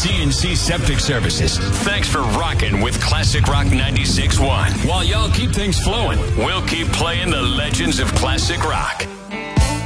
CNC Septic Services. Thanks for rocking with Classic Rock 96.1. While y'all keep things flowing, we'll keep playing the legends of classic rock.